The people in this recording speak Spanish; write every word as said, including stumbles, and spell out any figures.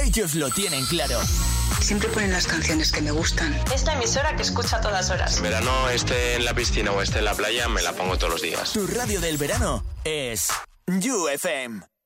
Ellos lo tienen claro. Siempre ponen las canciones que me gustan. Es la emisora que escucho a todas horas. En verano, esté en la piscina o esté en la playa, me la pongo todos los días. Tu radio del verano es You F M.